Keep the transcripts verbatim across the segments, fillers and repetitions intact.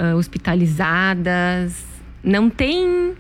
uh, hospitalizadas. Não tem...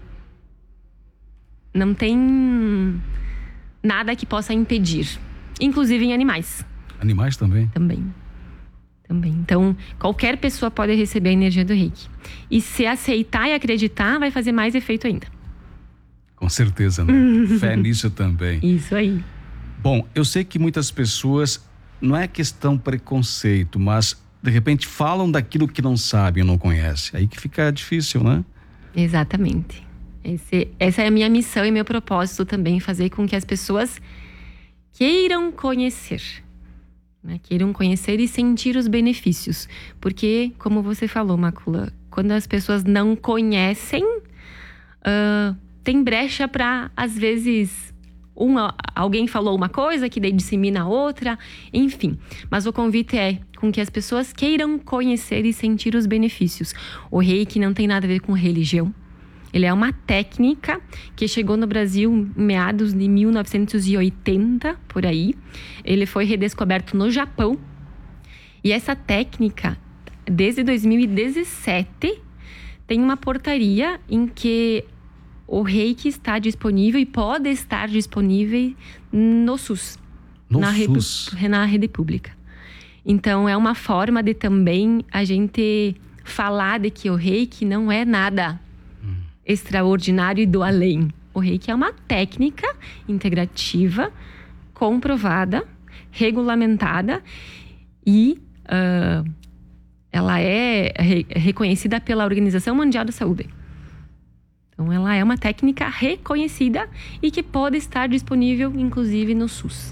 Não tem nada que possa impedir. Inclusive em animais. Animais também? Também. Também. Então, qualquer pessoa pode receber a energia do Reiki. E se aceitar e acreditar, vai fazer mais efeito ainda. Com certeza, né? Fé nisso também. Isso aí. Bom, eu sei que muitas pessoas, não é questão preconceito, mas de repente falam daquilo que não sabem ou não conhecem. Aí que fica difícil, né? Exatamente. Esse, essa é a minha missão e meu propósito também, fazer com que as pessoas queiram conhecer, né? Queiram conhecer e sentir os benefícios. Porque, como você falou, Macula, quando as pessoas não conhecem, uh, tem brecha para, às vezes, uma, alguém falou uma coisa que daí dissemina a outra, enfim. Mas o convite é com que as pessoas queiram conhecer e sentir os benefícios. O Reiki não tem nada a ver com religião. Ele é uma técnica que chegou no Brasil em meados de mil novecentos e oitenta, por aí. Ele foi redescoberto no Japão. E essa técnica, desde dois mil e dezessete, tem uma portaria em que o Reiki está disponível e pode estar disponível no SUS. No na SUS? Rede, na rede pública. Então, é uma forma de também a gente falar de que o Reiki não é nada extraordinário e do além. O Reiki é uma técnica integrativa, comprovada, regulamentada e uh, ela é re- reconhecida pela Organização Mundial da Saúde. Então, ela é uma técnica reconhecida e que pode estar disponível, inclusive, no SUS.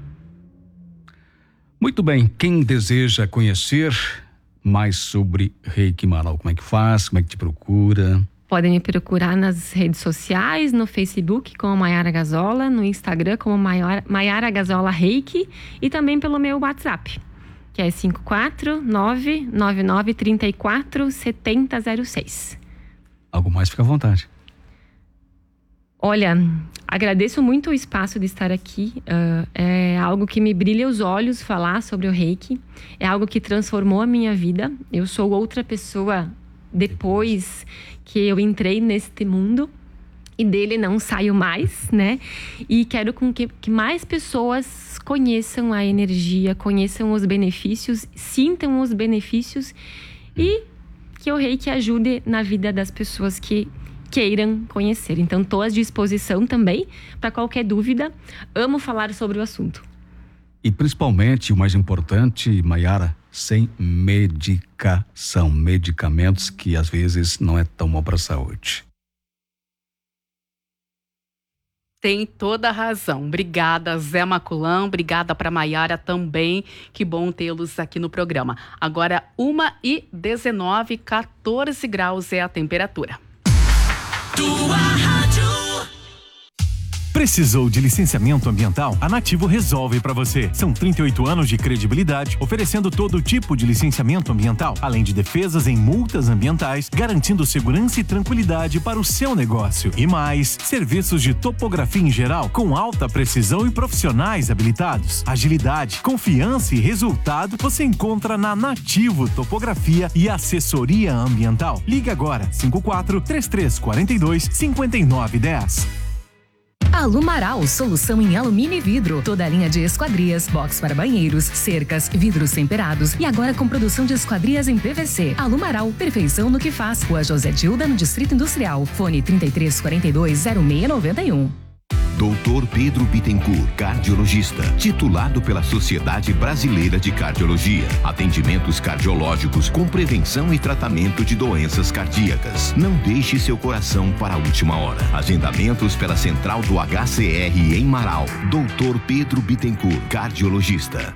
Muito bem. Quem deseja conhecer mais sobre Reiki Marau, como é que faz? Como é que te procura? Podem me procurar nas redes sociais, no Facebook como Maiara Gazola, no Instagram como Maiara, Maiara Gazola Reiki e também pelo meu WhatsApp, que é cinco quatro nove nove nove três quatro sete zero zero seis. Algo mais, fica à vontade. Olha, agradeço muito o espaço de estar aqui. Uh, é algo que me brilha os olhos falar sobre o Reiki. É algo que transformou a minha vida. Eu sou outra pessoa depois que eu entrei neste mundo e dele não saio mais, né? E quero com que, que mais pessoas conheçam a energia, conheçam os benefícios, sintam os benefícios e que o Reiki ajude na vida das pessoas que queiram conhecer. Então, estou à disposição também para qualquer dúvida. Amo falar sobre o assunto. E principalmente, o mais importante, Maiara, sem medicação, medicamentos que às vezes não é tão bom para a saúde. Tem toda a razão. Obrigada, Zé Maculão. Obrigada para Maiara também. Que bom tê-los aqui no programa. Agora, uma e dezenove, quatorze graus é a temperatura. Tua rádio. Precisou de licenciamento ambiental? A Nativo resolve para você. São trinta e oito anos de credibilidade, oferecendo todo tipo de licenciamento ambiental, além de defesas em multas ambientais, garantindo segurança e tranquilidade para o seu negócio. E mais, serviços de topografia em geral, com alta precisão e profissionais habilitados. Agilidade, confiança e resultado você encontra na Nativo Topografia e Assessoria Ambiental. Ligue agora, cinco quatro três três quatro dois cinco nove um zero. Alumaral, solução em alumínio e vidro. Toda a linha de esquadrias, box para banheiros, cercas, vidros temperados e agora com produção de esquadrias em P V C. Alumaral, perfeição no que faz. Rua José Dilda, no Distrito Industrial. Fone trinta e três quarenta e dois zero seis noventa e um. doutor Pedro Bittencourt, cardiologista, titulado pela Sociedade Brasileira de Cardiologia. Atendimentos cardiológicos com prevenção e tratamento de doenças cardíacas. Não deixe seu coração para a última hora. Agendamentos pela Central do H C R em Marau. doutor Pedro Bittencourt, cardiologista.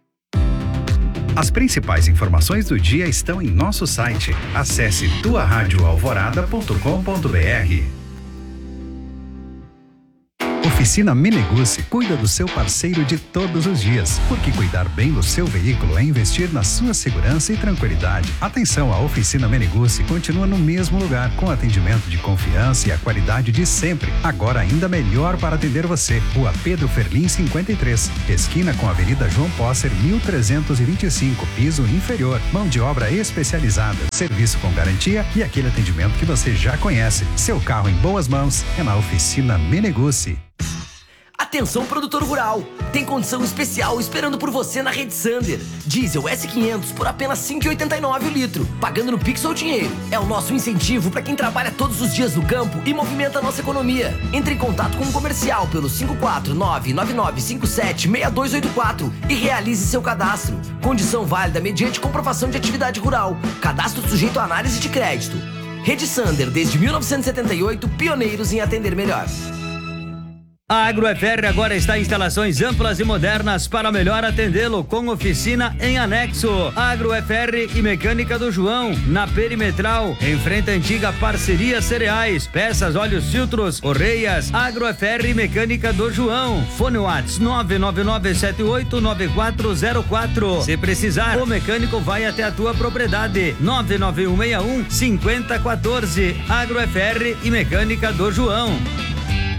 As principais informações do dia estão em nosso site. Acesse tua rádio alvorada ponto com ponto br. Oficina Meneguzzi cuida do seu parceiro de todos os dias, porque cuidar bem do seu veículo é investir na sua segurança e tranquilidade. Atenção, a Oficina Meneguzzi continua no mesmo lugar, com atendimento de confiança e a qualidade de sempre. Agora ainda melhor para atender você. Rua Pedro Ferlim cinquenta e três, esquina com a Avenida João Posser mil trezentos e vinte e cinco, piso inferior. Mão de obra especializada, serviço com garantia e aquele atendimento que você já conhece. Seu carro em boas mãos é na Oficina Meneguzzi. Atenção, produtor rural! Tem condição especial esperando por você na Rede Sander. Diesel S quinhentos por apenas cinco reais e oitenta e nove centavos o litro, pagando no Pix ou dinheiro. É o nosso incentivo para quem trabalha todos os dias no campo e movimenta a nossa economia. Entre em contato com o comercial pelo cinco quatro nove nove nove cinco sete seis dois oito quatro e realize seu cadastro. Condição válida mediante comprovação de atividade rural. Cadastro sujeito a análise de crédito. Rede Sander, desde mil novecentos e setenta e oito, pioneiros em atender melhor. A Agrofer agora está em instalações amplas e modernas para melhor atendê-lo, com oficina em anexo. Agrofer e Mecânica do João, na Perimetral, em frente à antiga Parceria Cereais. Peças, óleos, filtros, correias. Agrofer e Mecânica do João. Fone WhatsApp nove nove nove sete oito nove quatro zero quatro. Se precisar, o mecânico vai até a tua propriedade. nove nove um seis um cinco zero um quatro. Agrofer e Mecânica do João.